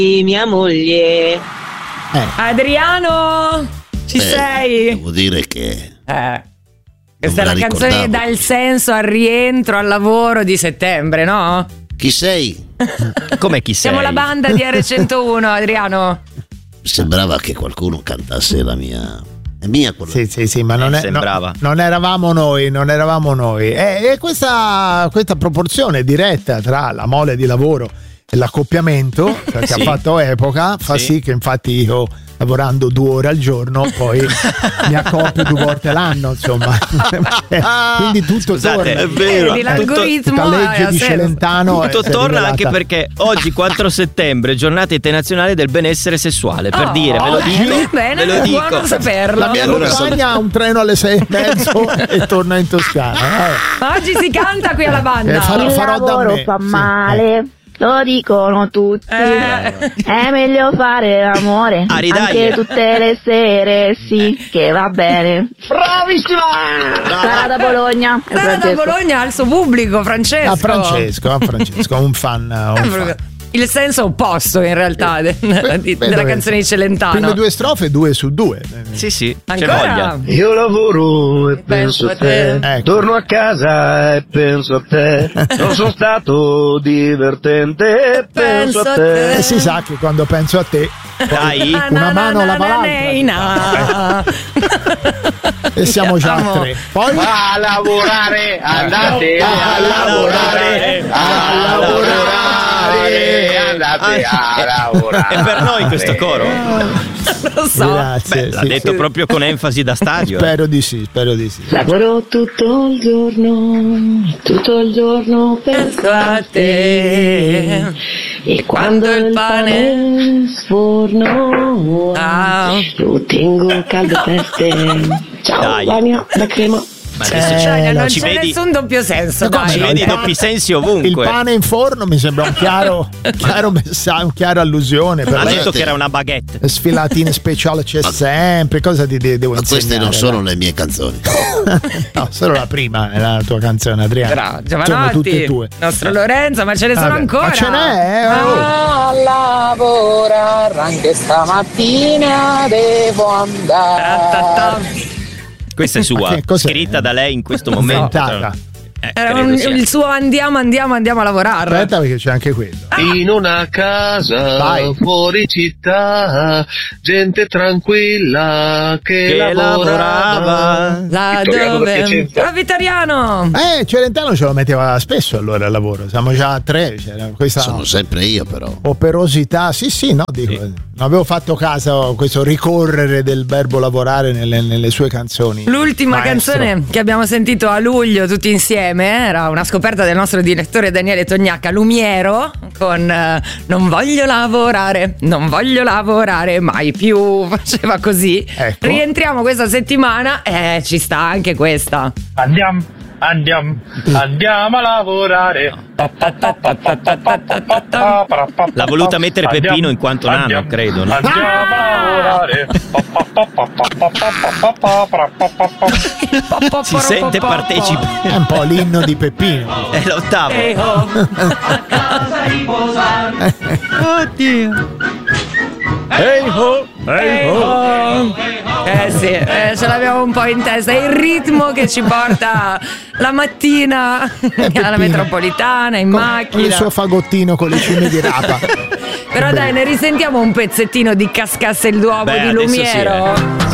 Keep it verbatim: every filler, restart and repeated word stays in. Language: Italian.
mia moglie. Eh. Adriano, ci Beh, sei? Devo dire che Eh. Questa è me la la canzone che ricordavo. dà il senso al rientro, al lavoro di settembre, no? chi sei? Come chi sei? Siamo la banda di R centouno, Adriano. Sembrava che qualcuno cantasse la mia. È mia quella. Sì, sì, sì, ma non, Eh, è, sembrava. no, non eravamo noi, non eravamo noi. E, e questa, questa proporzione diretta tra la mole di lavoro e l'accoppiamento, che Sì. ha fatto epoca, fa Sì. sì che infatti io, lavorando due ore al giorno, poi mi accoppio due volte l'anno, insomma. Quindi tutto Scusate, torna. è vero. Vedi, l'algoritmo Tutta legge ha di senso. Celentano Tutto è- si è torna rivelata- anche perché oggi quattro settembre, giornata internazionale del benessere sessuale, per Oh, dire, ve lo dico, bene, ve lo dico. buono saperlo. La mia Allora, compagna ha un treno alle sei e mezzo e torna in Toscana. Eh. Ma oggi si canta qui alla banda. Eh, farò- Il farò da lavoro me, fa sì. male, lo dicono tutti. Eh. È meglio fare l'amore Aridaglie. anche tutte le sere, sì, che va bene. Bravissima! Sara da Bologna. e Sara da Francesco. Bologna ha il suo pubblico, Francesco. A Francesco, a Francesco, un fan. Un fan. Il senso opposto in realtà de- di- Beh, della dove- canzone di Prime Celentano. due strofe, due su due. Sì, sì, c'è Ancora? voglia. Io lavoro e penso a te, Ecco. torno a casa e penso a te, non sono stato divertente e penso a te. E si sa che quando penso a te, Dai. una mano lava l'altra. Neina. E siamo già a Amo. tre. Poi A lavorare, andate a lavorare, a lavorare, andate a lavorare. È per noi questo coro. Lo so. grazie. Beh, l'ha sì, detto sì. proprio con enfasi da stadio. Spero di sì, spero di sì. Lavoro tutto il giorno, tutto il giorno Penso a te. e Quando il pane sforno Ah. lo tengo caldo a teste. Ciao, Dai. Vania, la crema. Ma adesso Eh, ci, Cioè, non ci c'è vedi, nessun doppio senso. Ma come dai. ci no? vedi il doppi pane- sensi Il ovunque. pane in forno mi sembra un chiaro, chiaro messaggio, un chiaro allusione. Per Ha lei. detto che era una baguette. Sfilatine speciale c'è sempre. Cosa ti de- devo Ma queste insegnare? non sono le mie canzoni. No, solo la prima è la tua canzone, Adriano. Bravo, Sono Giovanotti, tutte tue. nostro Lorenzo, ma ce ne sono Vabbè, ancora. ma ce n'è, eh, oh. A lavorare anche stamattina devo andare. Questa è Ma sua, che cos'è? scritta da lei in questo momento. Inventata. Eh, Era credo un- sia. il suo andiamo, andiamo, andiamo a lavorare. Aspetta perché c'è anche quello. In una casa Vai. fuori città, gente tranquilla che, Che lavorava. Là Vittoriano da dove? Piacenza. Ah, Vittoriano! Eh, Celentano ce lo metteva spesso allora al lavoro. Siamo già a tre. C'era questa Sono sempre io, però. operosità. Sì, sì, no, dico. Non avevo fatto caso a questo ricorrere del verbo lavorare nelle, nelle sue canzoni. L'ultima Maestro. canzone che abbiamo sentito a luglio tutti insieme era una scoperta del nostro direttore Daniele Tognacca, Lumiero, con eh, Non voglio lavorare, non voglio lavorare mai più. Faceva così. Ecco. Rientriamo questa settimana e ci sta anche questa. Andiamo, andiamo, andiamo a lavorare. L'ha voluta mettere Peppino in quanto nano, Andiamo. credo, no? Andiamo a lavorare. Si sente partecipe. È un po' l'inno di Peppino. È l'ottavo. Eh, oh. Oddio. Hey ho, Eh, oh. Eh sì, eh, ce l'abbiamo un po' in testa. È il ritmo che ci porta la mattina alla metropolitana, in Con il macchina. suo fagottino con le cime di rapa. Però dai, ne risentiamo un pezzettino di Cascasse il Duomo Beh, di adesso sì, Lumiero. eh.